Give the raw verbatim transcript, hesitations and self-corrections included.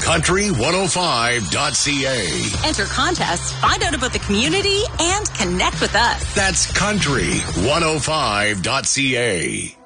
country one oh five dot c a. Enter contests, find out about the community, and connect with us. That's country one oh five dot c a.